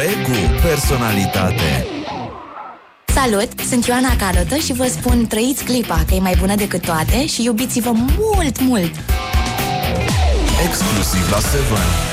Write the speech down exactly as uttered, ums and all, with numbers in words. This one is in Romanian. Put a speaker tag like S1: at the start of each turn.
S1: Begu, personalitate.
S2: Salut, sunt Ioana Calotă și vă spun: trăiți clipa, că e mai bună decât toate și iubiți-vă mult, mult!
S1: Exclusiv la Seven.